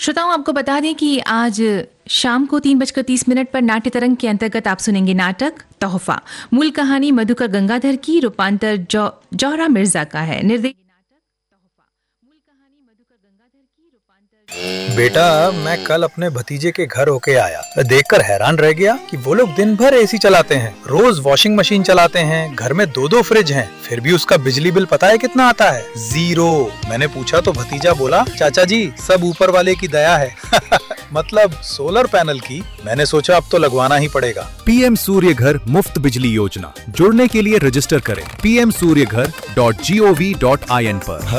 श्रोताओं, आपको बता दें कि आज शाम को 3:30 पर नाट्य तरंग के अंतर्गत आप सुनेंगे नाटक तोहफा। मूल कहानी मधुकर गंगाधर की, रूपांतर जौहरा मिर्जा का है। निर्देशन बेटा, मैं कल अपने भतीजे के घर होके आया, देखकर हैरान रह गया कि वो लोग दिन भर एसी चलाते हैं, रोज वॉशिंग मशीन चलाते हैं, घर में 2-2 फ्रिज हैं, फिर भी उसका बिजली बिल पता है कितना आता है? 0। मैंने पूछा तो भतीजा बोला, चाचा जी सब ऊपर वाले की दया है। मतलब सोलर पैनल की। मैंने सोचा अब तो लगवाना ही पड़ेगा। पीएम सूर्य घर मुफ्त बिजली योजना, जुड़ने के लिए रजिस्टर करें pmsuryaghar.gov.in पर।